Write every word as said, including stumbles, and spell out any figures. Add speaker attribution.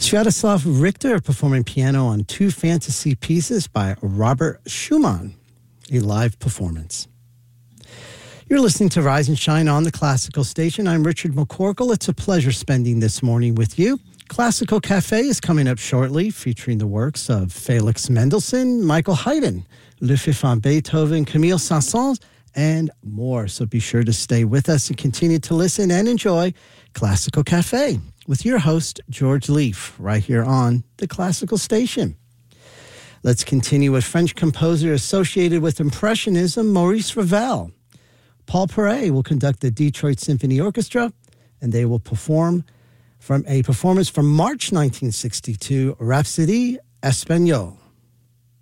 Speaker 1: Sviatoslav Richter performing piano on two fantasy pieces by Robert Schumann, a live performance. You're listening to Rise and Shine on the Classical Station. I'm Richard McCorkle. It's a pleasure spending this morning with you. Classical Cafe is coming up shortly, featuring the works of Felix Mendelssohn, Michael Haydn, Ludwig van Beethoven, Camille Saint-Saëns, and more. So be sure to stay with us and continue to listen and enjoy Classical Cafe with your host, George Leaf, right here on the Classical Station. Let's continue with French composer associated with Impressionism, Maurice Ravel. Paul Perret will conduct the Detroit Symphony Orchestra, and they will perform from a performance from March nineteen sixty-two, Rhapsodie Espagnole.